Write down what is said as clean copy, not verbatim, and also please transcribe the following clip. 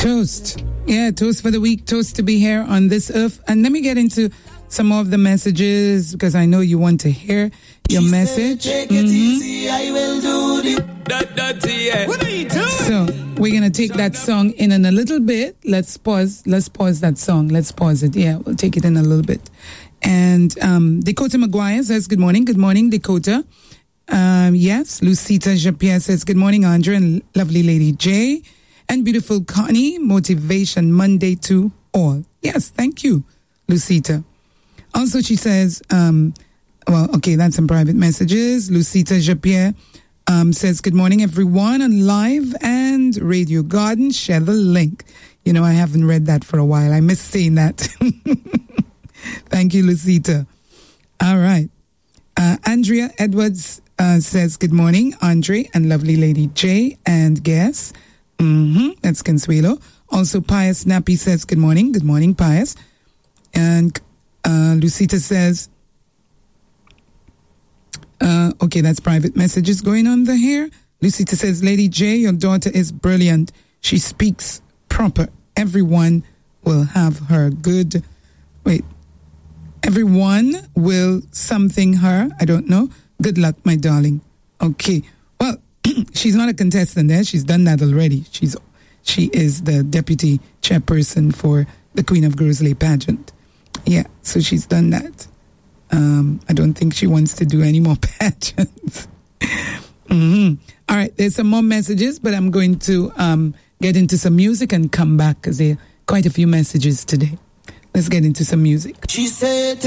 Toast. Yeah, toast for the week. Toast to be here on this earth. And let me get into some more of the messages because I know you want to hear your message. Take it easy, I will do What are you doing? So we're going to take that song in a little bit. Let's pause that song. Let's pause it. Yeah, we'll take it in a little bit. And Dakota Maguire says, good morning. Good morning, Dakota. Yes, Lucita Japierre says, good morning, Andre and lovely Lady J. And beautiful Connie, motivation Monday to all. Yes, thank you, Lucita. Also, she says, that's some private messages. Lucita Japierre says, good morning, everyone on live and Radio Garden. Share the link. You know, I haven't read that for a while. I miss saying that. Thank you, Lucita. All right. Andrea Edwards says, good morning, Andre and lovely Lady J and guests. That's Consuelo. Also, Pius Nappy says, good morning. Good morning, Pius. And Lucita says, that's private messages going on here. Lucita says, Lady J, your daughter is brilliant. She speaks proper. Everyone will have her good. Everyone will something her. I don't know. Good luck, my darling. Okay. Well, she's not a contestant there. She's done that already. She is the deputy chairperson for the Queen of Grosley pageant. Yeah, so she's done that. I don't think she wants to do any more pageants. All right, there's some more messages, but I'm going to get into some music and come back because there are quite a few messages today. Let's get into some music. She said